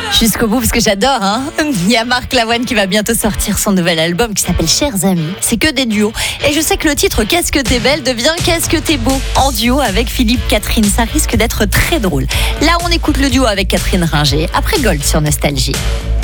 Jusqu'au bout parce que j'adore. Il y a Marc Lavoine qui va bientôt sortir son nouvel album qui s'appelle Chers Amis. C'est que des duos. Et je sais que le titre Qu'est-ce que t'es belle devient Qu'est-ce que t'es beau en duo avec Philippe Catherine. Ça risque d'être très drôle. Là, on écoute le duo avec Catherine Ringer après Gold sur Nostalgie.